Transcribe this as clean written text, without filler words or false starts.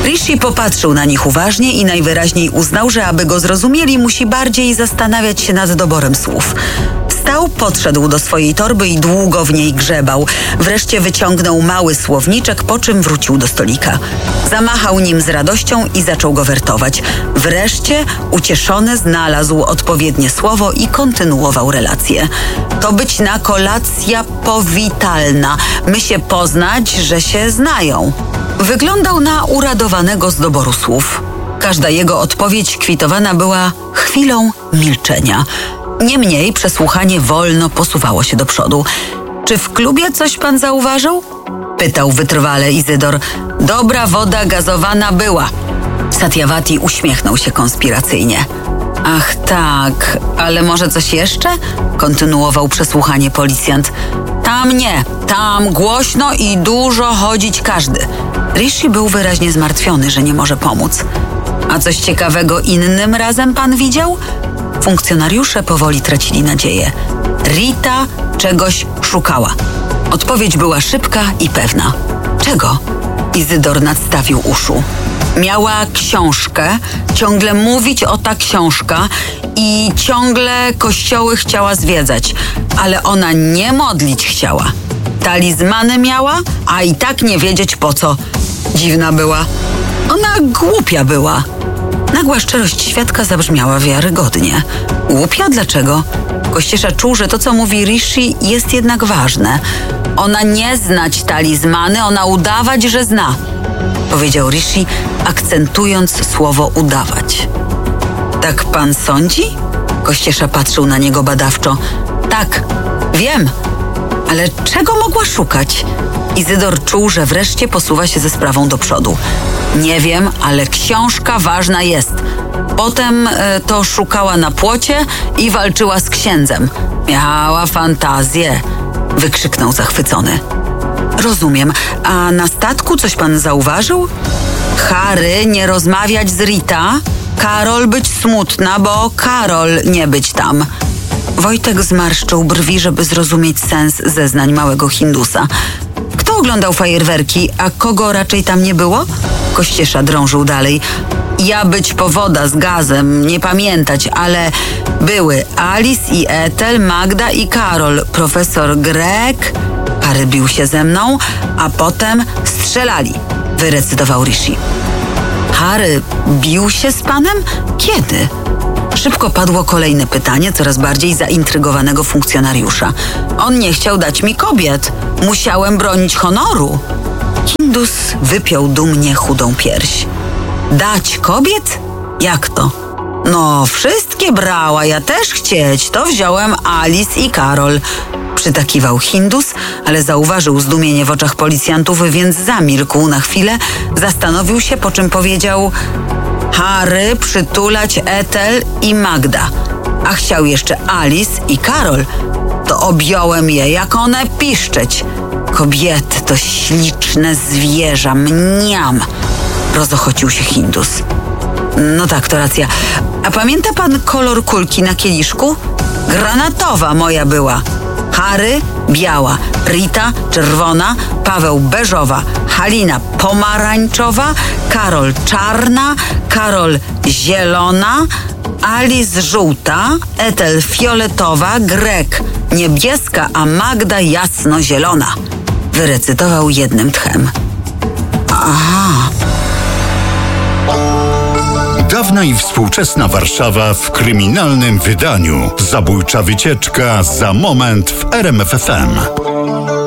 Rishi popatrzył na nich uważnie i najwyraźniej uznał, że aby go zrozumieli, musi bardziej zastanawiać się nad doborem słów. Wstał, podszedł do swojej torby i długo w niej grzebał. Wreszcie wyciągnął mały słowniczek, po czym wrócił do stolika. Zamachał nim z radością i zaczął go wertować. Wreszcie, ucieszony, znalazł odpowiednie słowo i kontynuował relację. To być na kolacja powitalna. My się poznać, że się znają. Wyglądał na uradowanego z doboru słów. Każda jego odpowiedź kwitowana była chwilą milczenia. Niemniej przesłuchanie wolno posuwało się do przodu. Czy w klubie coś pan zauważył? Pytał wytrwale Izydor. Dobra woda gazowana była. Satyawati uśmiechnął się konspiracyjnie. Ach tak, ale może coś jeszcze? Kontynuował przesłuchanie policjant. Tam nie, tam głośno i dużo chodzić każdy. Rishi był wyraźnie zmartwiony, że nie może pomóc. A coś ciekawego innym razem pan widział? Funkcjonariusze powoli tracili nadzieję. Rita czegoś szukała. Odpowiedź była szybka i pewna. Czego? Izydor nadstawił uszu. Miała książkę, ciągle mówić o ta książka i ciągle kościoły chciała zwiedzać, ale ona nie modlić chciała. Talizmany miała, a i tak nie wiedzieć po co. Dziwna była. Ona głupia była. Nagła szczerość świadka zabrzmiała wiarygodnie. Głupia? Dlaczego? Kościesza czuł, że to, co mówi Rishi, jest jednak ważne. Ona nie znać talizmany, ona udawać, że zna. Powiedział Rishi, akcentując słowo udawać. Tak pan sądzi? Kościesza patrzył na niego badawczo. Tak, wiem. Ale czego mogła szukać? Izydor czuł, że wreszcie posuwa się ze sprawą do przodu. Nie wiem, ale książka ważna jest. Potem to szukała na płocie i walczyła z księdzem. Miała fantazję, wykrzyknął zachwycony. Rozumiem. A na statku coś pan zauważył? Harry nie rozmawiać z Rita, Karol być smutna, bo Karol nie być tam. Wojtek zmarszczył brwi, żeby zrozumieć sens zeznań małego Hindusa. Kto oglądał fajerwerki, a kogo raczej tam nie było? Kościesza drążył dalej. Ja być powoda z gazem, nie pamiętać, ale były Alice i Ethel, Magda i Karol, profesor Greg, Harry bił się ze mną, a potem strzelali, wyrecytował Rishi. Harry bił się z panem? Kiedy? Szybko padło kolejne pytanie coraz bardziej zaintrygowanego funkcjonariusza. On nie chciał dać mi kobiet. Musiałem bronić honoru. Hindus wypiął dumnie chudą pierś. Dać kobiet? Jak to? No, wszystkie brała, ja też chcieć. To wziąłem Alice i Karol. Przytakiwał Hindus, ale zauważył zdumienie w oczach policjantów, więc zamilkł na chwilę, zastanowił się, po czym powiedział: Harry przytulać Ethel i Magda, a chciał jeszcze Alice i Karol. To objąłem je, jak one piszczeć. Kobiety to śliczne zwierza, mniam. Rozochocił się Hindus. No tak, to racja. A pamięta pan kolor kulki na kieliszku? Granatowa moja była. Harry biała, Rita czerwona, Paweł beżowa, Halina pomarańczowa, Karol czarna, Karol zielona, Alice żółta, Ethel fioletowa, Greg niebieska, a Magda jasnozielona. Wyrecytował jednym tchem. Aha. Dawna i współczesna Warszawa w kryminalnym wydaniu. Zabójcza wycieczka za moment w RMF FM.